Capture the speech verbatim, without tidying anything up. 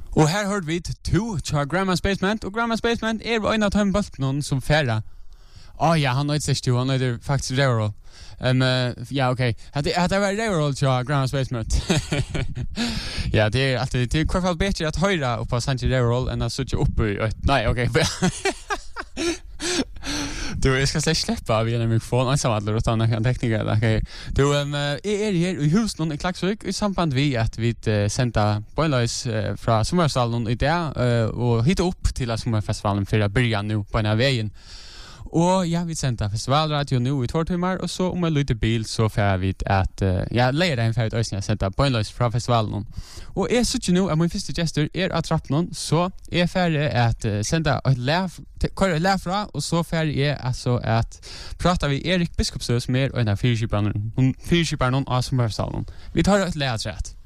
Og her hørte vi to til Grandma's Basement, og Grandma's Basement er en av de bultene som færre. Åh oh, ja, han nøyde seg han nøyde faktisk Reverall. Um, uh, ja, okej. Okay. Hade det var Reverall till Grandma's Basement. Ja, det är alltid det är i alla fall bättre att höra upp på Sanchi Reverall än att sitta uppe i nej, okej. Okay. Du, jag ska släppa via en mikrofon och samma utan en tekniker. Okej. Du, um, är er här i huset i Klaxvik i samband vi att vi uh, sända boilers uh, från sommarsalen i där uh, och hitta upp till sommarfestivalen för att börja nu på den här vägen. Og ja, vi sendte festivalradio nu i två timmar, og så om jeg lytter bil, så får vi at, uh, ja, leir en ferdig øyne jeg sendte Boinløs fra festivalen. Og jeg synes ikke nå at min første gestor er av trappen, så jeg er ferdig at uh, sende et læv, kører et læv fra, og så ferdig er altså at prater vi Erik Biskopsø, som er en av fyrkjiperne av Sommerfestivalen. Vi tar et læv rett.